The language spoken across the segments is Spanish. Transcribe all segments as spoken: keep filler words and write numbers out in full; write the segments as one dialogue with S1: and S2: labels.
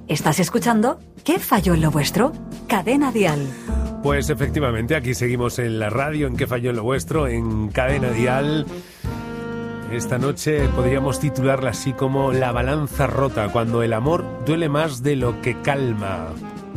S1: ¿Estás escuchando? ¿Qué falló en lo vuestro? Cadena Dial.
S2: Pues efectivamente, aquí seguimos en la radio, en ¿Qué falló en lo vuestro? En Cadena Dial. Esta noche podríamos titularla así como La balanza rota, cuando el amor duele más de lo que calma.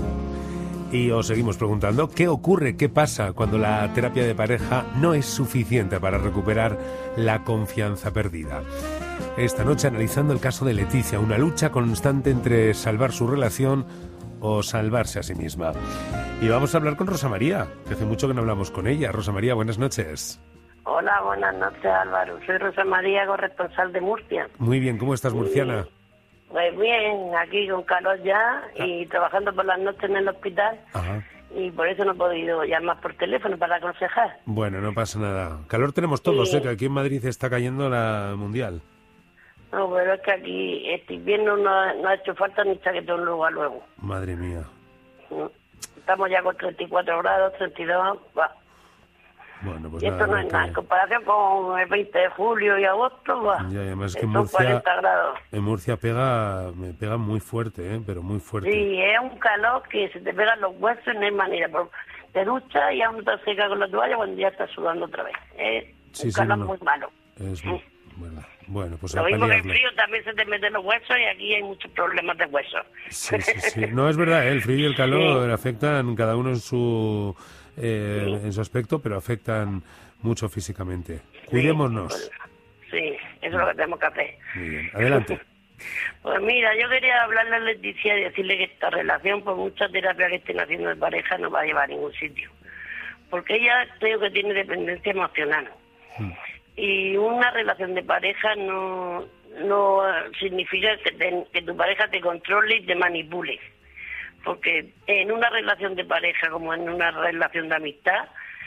S2: Y os seguimos preguntando, ¿qué ocurre, qué pasa cuando la terapia de pareja no es suficiente para recuperar la confianza perdida? Esta noche analizando el caso de Leticia, una lucha constante entre salvar su relación o salvarse a sí misma. Y vamos a hablar con Rosa María, que hace mucho que no hablamos con ella. Rosa María, buenas noches.
S3: Hola, buenas noches, Álvaro. Soy Rosa María, corresponsal de Murcia.
S2: Muy bien, ¿cómo estás, murciana?
S3: Y, pues bien, aquí con calor ya y ah. trabajando por las noches en el hospital.
S2: Ajá.
S3: Y por eso no he podido llamar por teléfono para aconsejar.
S2: Bueno, no pasa nada. Calor tenemos todos,
S3: sí.
S2: ¿eh? Que aquí en Madrid está cayendo la mundial.
S3: No, pero es que aquí este invierno no, no ha hecho falta ni chaquetón luego luego.
S2: Madre mía.
S3: Estamos ya con treinta y cuatro grados, treinta y dos. Va.
S2: Bueno, pues
S3: y
S2: nada,
S3: esto no es nada. En comparación con el veinte de julio y agosto, va.
S2: Ya, además es que en
S3: son
S2: Murcia,
S3: cuarenta grados.
S2: En Murcia pega, me pega muy fuerte, ¿eh? Pero muy fuerte.
S3: Sí, es un calor que se te pegan los huesos y no hay manera. Te duchas y aún te seca con la toalla cuando ya estás sudando otra vez. Es
S2: sí,
S3: un
S2: sí,
S3: calor
S2: no,
S3: muy malo.
S2: Es muy, bueno, bueno, pues
S3: Lo
S2: a
S3: mismo que el
S2: paliarlo.
S3: frío también se te meten los huesos y aquí hay muchos problemas de huesos.
S2: Sí, sí, sí. No, es verdad, ¿eh? El frío y el calor sí. afectan cada uno en su eh, sí. en su aspecto, pero afectan mucho físicamente. Cuidémonos.
S3: Sí, pues, sí, eso es lo que tenemos que hacer.
S2: Muy bien, adelante.
S3: Pues mira, yo quería hablarle a Leticia y decirle que esta relación, por mucha terapia que estén haciendo de pareja, no va a llevar a ningún sitio. Porque ella creo que tiene dependencia emocional. Hmm. Y una relación de pareja no no significa que, te, que tu pareja te controle y te manipule. Porque en una relación de pareja, como en una relación de amistad,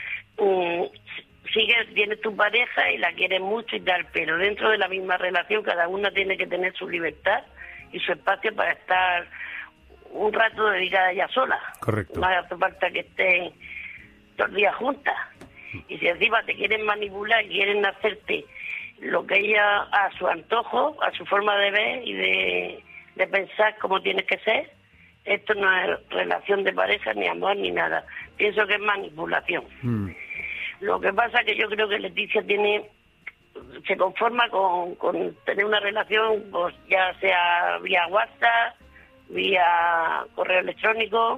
S3: um, sigues, tienes tu pareja y la quieres mucho y tal, pero dentro de la misma relación cada una tiene que tener su libertad y su espacio para estar un rato dedicada a ella sola.
S2: Correcto.
S3: No hace falta que estén todos los días juntas. Y si encima te quieren manipular y quieren hacerte lo que ella a su antojo, a su forma de ver y de, de pensar cómo tienes que ser, esto no es relación de pareja, ni amor, ni nada. Pienso que es manipulación. Mm. Lo que pasa es que yo creo que Leticia tiene se conforma con, con tener una relación, pues ya sea vía WhatsApp, vía correo electrónico,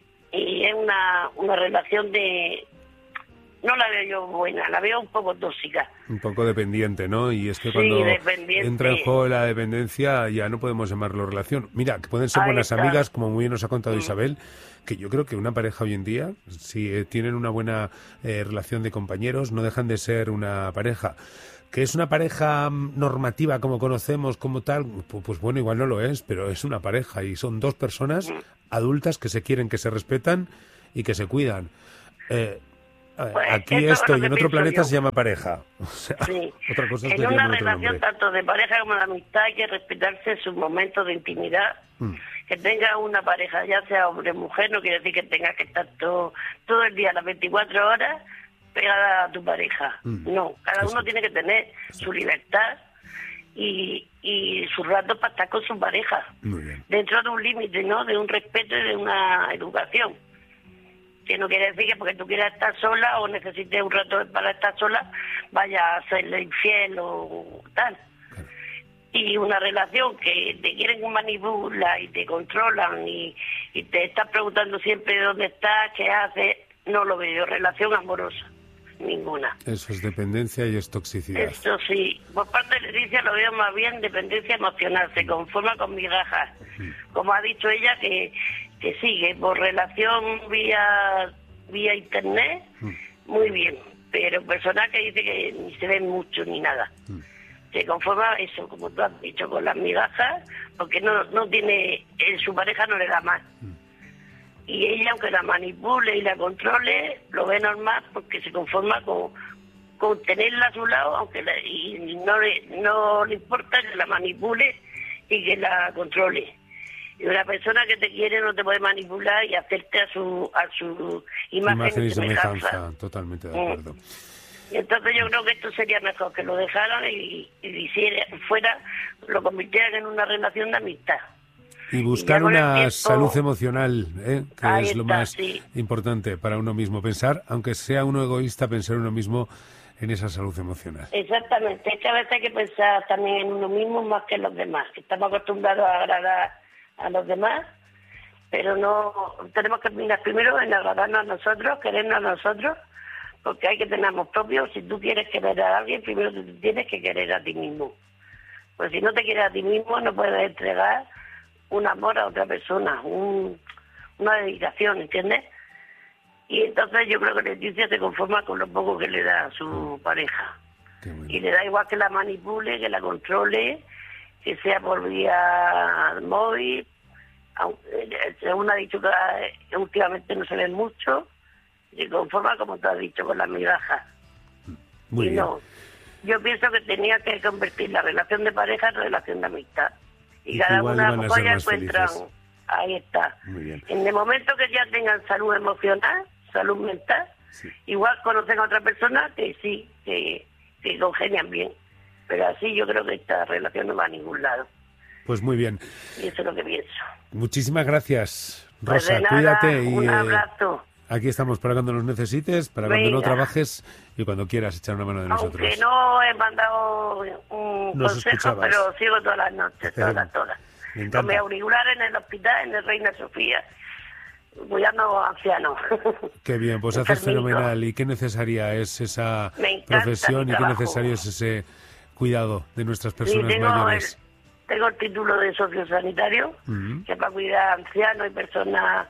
S3: y es una, una relación de... No la veo yo buena, la veo un poco tóxica.
S2: Un poco dependiente, ¿no? Y es que
S3: sí,
S2: cuando
S3: dependiente.
S2: entra en juego la dependencia ya no podemos llamarlo relación. Mira, que pueden ser
S3: Ahí
S2: buenas
S3: está.
S2: amigas, como muy bien nos ha contado
S3: Mm.
S2: Isabel, que yo creo que una pareja hoy en día, si eh, tienen una buena eh, relación de compañeros, no dejan de ser una pareja. ¿Que es una pareja mm, normativa como conocemos, como tal? Pues, pues bueno, igual no lo es, pero es una pareja y son dos personas
S3: Mm.
S2: adultas que se quieren, que se respetan y que se cuidan. Eh,
S3: Pues
S2: Aquí
S3: esto
S2: esto,
S3: es lo
S2: y en
S3: que
S2: otro
S3: pienso
S2: planeta
S3: yo.
S2: se llama pareja. O sea,
S3: Sí.
S2: otra cosa es que
S3: En
S2: le
S3: una
S2: llamen otro
S3: relación
S2: nombre.
S3: tanto de pareja como de amistad hay que respetarse sus momentos de intimidad.
S2: Mm.
S3: Que tenga una pareja, ya sea hombre o mujer, no quiere decir que tengas que estar todo, todo el día, las veinticuatro horas, pegada a tu pareja.
S2: Mm.
S3: No, cada
S2: Eso.
S3: uno tiene que tener
S2: Exacto.
S3: su libertad y, y sus ratos para estar con su pareja.
S2: Muy bien.
S3: Dentro de un límite, ¿no? De un respeto y de una educación. Que no quiere decir que porque tú quieras estar sola o necesites un rato para estar sola, vaya a serle infiel o tal.
S2: Claro.
S3: Y una relación que te quieren manipular y te controlan y, y te estás preguntando siempre dónde estás, qué haces, no lo veo. Relación amorosa, ninguna.
S2: Eso es dependencia y es toxicidad.
S3: Esto sí, por parte de Leticia lo veo más bien dependencia emocional, se conforma con migajas. Como ha dicho ella, que, que sigue por relación vía vía internet, muy bien, pero personal que dice que ni se ven mucho ni nada. Se conforma eso, como tú has dicho, con las migajas, porque no, no tiene, en su pareja no le da más. Y ella, aunque la manipule y la controle, lo ve normal porque se conforma con, con tenerla a su lado, aunque la, y no le, no le importa que la manipule y que la controle. Y una persona que te quiere no te puede manipular y hacerte a su a su imagen,
S2: Imagen y
S3: y
S2: semejanza,
S3: semejanza.
S2: totalmente de
S3: Mm.
S2: acuerdo.
S3: Y entonces yo creo que esto sería mejor, que lo dejaran y, y hiciera, fuera, lo convirtieran en una relación de amistad.
S2: Y buscar
S3: y
S2: una
S3: tiempo,
S2: salud emocional, ¿eh? que es lo
S3: está,
S2: más
S3: sí.
S2: importante para uno mismo. Pensar, aunque sea uno egoísta, pensar uno mismo en esa salud emocional.
S3: Exactamente, es que a veces hay que pensar también en uno mismo más que en los demás, que estamos acostumbrados a agradar a los demás, pero no, tenemos que mirar primero en agradarnos a nosotros, querernos a nosotros, porque hay que tener amor propio. Si tú quieres querer a alguien, primero tú tienes que querer a ti mismo. Pues si no te quieres a ti mismo, no puedes entregar un amor a otra persona, un, una dedicación, ¿entiendes? Y entonces yo creo que Leticia se conforma con lo poco que le da a su pareja. Y le da igual que la manipule, que la controle, que sea por vía móvil. Aunque, según ha dicho que últimamente no se ven mucho, se conforma, como tú has dicho, con las migajas.
S2: Muy
S3: y
S2: bien.
S3: no, yo pienso que tenía que convertir la relación de pareja en relación de amistad. Y,
S2: Y
S3: cada
S2: igual
S3: una
S2: iban a
S3: pues,
S2: ser
S3: ya
S2: más
S3: encuentran,
S2: felices.
S3: ahí está.
S2: Muy bien.
S3: En el momento que ya tengan salud emocional, salud mental,
S2: Sí.
S3: igual conocen a otra persona que sí, que, que congenian bien. Pero así yo creo que esta relación no va a ningún lado.
S2: Pues muy bien.
S3: Y eso es lo que pienso.
S2: Muchísimas gracias,
S3: Pues
S2: Rosa.
S3: de nada,
S2: Cuídate y
S3: un
S2: eh,
S3: abrazo.
S2: aquí estamos para cuando nos necesites, para cuando no
S3: Venga.
S2: trabajes y cuando quieras echar una mano de nosotros.
S3: Aunque no he mandado un
S2: Nos
S3: consejo,
S2: escuchabas.
S3: pero sigo todas las noches, todas, todas.
S2: Me
S3: Con
S2: encanta.
S3: mi auricular en el hospital, en el Reina Sofía, cuidando a ancianos.
S2: Qué bien, pues haces
S3: Enfermito.
S2: fenomenal. Y qué necesaria es esa
S3: Me encanta
S2: profesión
S3: mi
S2: y qué
S3: trabajo.
S2: necesario es ese cuidado de nuestras
S3: Sí,
S2: personas
S3: tengo el,
S2: mayores.
S3: tengo el título de sociosanitario,
S2: Ujú.
S3: que es para cuidar a ancianos y personas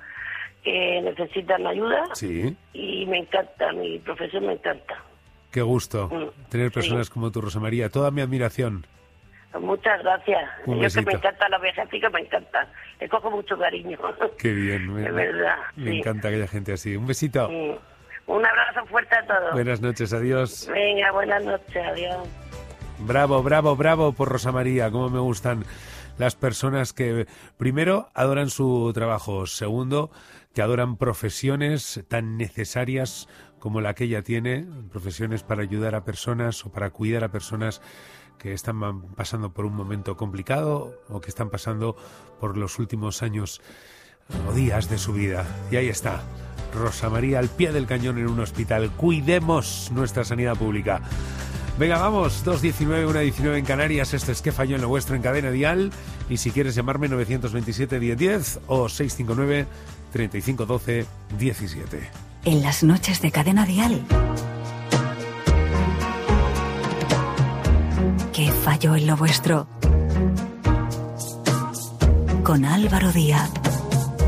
S3: que necesitan ayuda.
S2: Sí,
S3: Y me encanta, mi profesión me encanta.
S2: qué gusto
S3: Mm,
S2: tener
S3: sí.
S2: personas como tú, Rosa María. Toda mi admiración.
S3: Pues muchas gracias.
S2: Un
S3: Yo que
S2: besito.
S3: me encanta la viejecita, me encanta. Le cojo mucho cariño.
S2: Qué bien. Me,
S3: De verdad,
S2: me
S3: sí.
S2: encanta que haya gente así. Un besito.
S3: Mm. Un abrazo fuerte a todos.
S2: Buenas noches, adiós.
S3: Venga, buenas noches, adiós.
S2: Bravo, bravo, bravo por Rosa María. Cómo me gustan las personas que, primero, adoran su trabajo. Segundo, que adoran profesiones tan necesarias como la que ella tiene. Profesiones para ayudar a personas o para cuidar a personas que están pasando por un momento complicado o que están pasando por los últimos años o días de su vida. Y ahí está, Rosa María al pie del cañón en un hospital. Cuidemos nuestra sanidad pública. Venga, vamos, dos diecinueve, una diecinueve en Canarias. Esto es ¿Qué falló en lo vuestro? En Cadena Dial. Y si quieres llamarme, nueve veintisiete, diez diez o seiscientos cincuenta y nueve, treinta y cinco doce, diecisiete.
S1: En las noches de Cadena Dial. ¿Qué falló en lo vuestro? Con Álvaro Díaz.